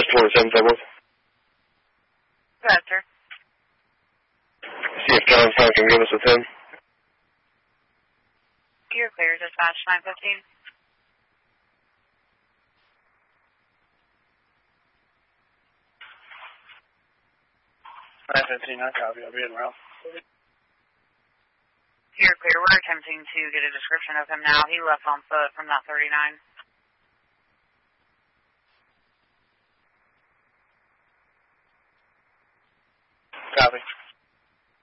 27 February. Good, sir. See if John Frank can give us a 10. You're clear, dispatch 915. 915, I copy. I'll be in route. You're clear. We're attempting to get a description of him now. He left on foot from that 39. Copy.